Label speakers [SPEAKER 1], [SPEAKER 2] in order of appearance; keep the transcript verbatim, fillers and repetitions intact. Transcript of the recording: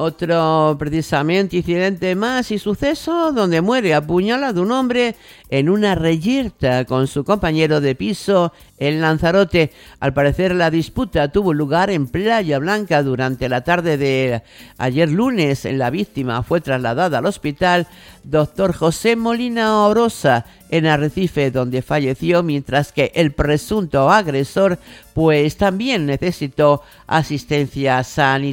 [SPEAKER 1] Otro, precisamente, incidente más y suceso donde muere apuñalado un hombre en una reyerta con su compañero de piso en Lanzarote. Al parecer, la disputa tuvo lugar en Playa Blanca durante la tarde de ayer lunes. La víctima fue trasladada al hospital Doctor José Molina Orosa en Arrecife, donde falleció, mientras que el presunto agresor pues también necesitó asistencia sanitaria.